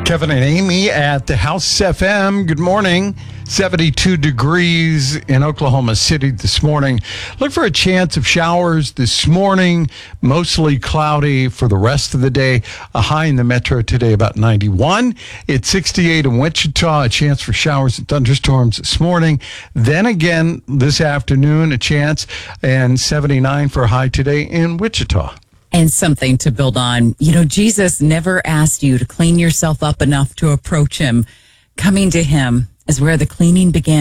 Kevin and Amy at the House FM. Good morning. 72 degrees in Oklahoma City this morning. Look for a chance of showers this morning. Mostly cloudy for the rest of the day. A high in the metro today about 91. It's 68 in Wichita. A chance for showers and thunderstorms this morning. Then again this afternoon, a chance, and 79 for a high today in Wichita. And something to build on. You know, Jesus never asked you to clean yourself up enough to approach him. Coming to him is where the cleaning began.